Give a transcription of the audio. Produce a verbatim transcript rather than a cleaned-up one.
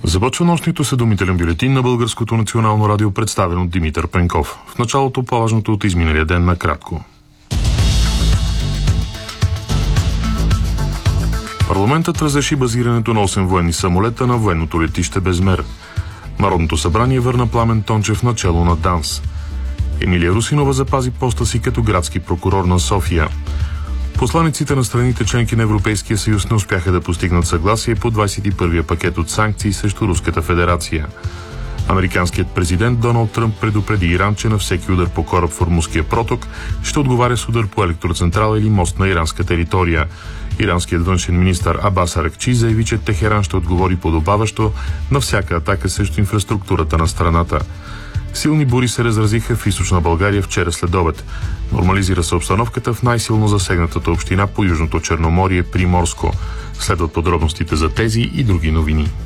Започва нощният осведомителен бюлетин на Българското национално радио, представен от Димитър Пенков. В началото по-важното от изминалия ден накратко. Парламентът разреши базирането на осем военни самолета на военното летище Безмер. Народното събрание върна Пламен Тончев начело на ДАНС. Емилия Русинова запази поста си като градски прокурор на София. Посланиците на страните членки на Европейския съюз не успяха да постигнат съгласие по двадесет и първия пакет от санкции срещу Руската федерация. Американският президент Доналд Тръмп предупреди Иран, че на всеки удар по кораб в Ормузския проток ще отговаря с удар по електроцентрала или мост на иранска територия. Иранският външен министър Абас Аракчи заяви, че Техеран ще отговори подобаващо на всяка атака срещу инфраструктурата на страната. Силни бури се разразиха в източна България вчера след обед. Нормализира се обстановката в най-силно засегнатата община по Южното Черноморие Приморско. Следват подробностите за тези и други новини.